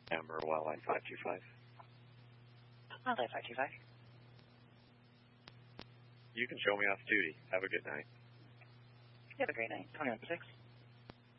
Amber Wildlife 525. Wildlife 525. You can show me off duty. Have a good night. You have a great night. 21-6.